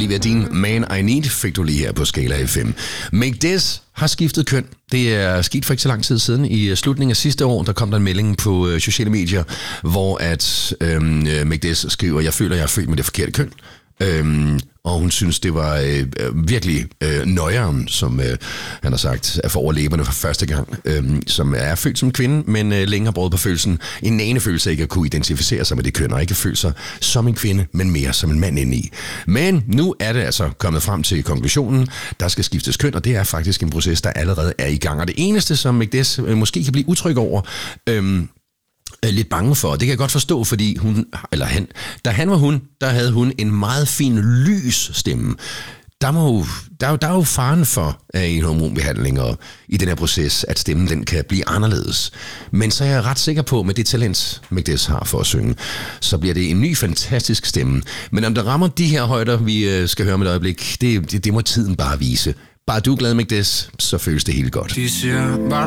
Olivia Dean, Man I Need, fik du lige her på Skala FM. Make This har skiftet køn. Det er sket for ikke så lang tid siden. I slutningen af sidste år, der kom der en melding på sociale medier, hvor at Make This skriver, jeg føler, jeg er født med det forkerte køn. Og hun synes, det var virkelig nøjeren, som han har sagt, at få over læberne for første gang, som er født som kvinde, men længe har brugt på følelsen, en nanefølelse ikke at kunne identificere sig med det køn, og ikke føle sig som en kvinde, men mere som en mand indeni. Men nu er det altså kommet frem til konklusionen, der skal skiftes køn, og det er faktisk en proces, der allerede er i gang. Og det eneste, som Make This måske kan blive utryg over, lidt bange for. Det kan jeg godt forstå, fordi da han var hun, der havde hun en meget fin lys stemme. Der er jo faren for en hormonbehandling og i den her proces, at stemmen den kan blive anderledes. Men så er jeg ret sikker på, med det talent, Make This har for at synge, så bliver det en ny fantastisk stemme. Men om der rammer de her højder, vi skal høre om et øjeblik, det må tiden bare vise. Bare du er glad, Make This, så føles det helt godt. De siger bare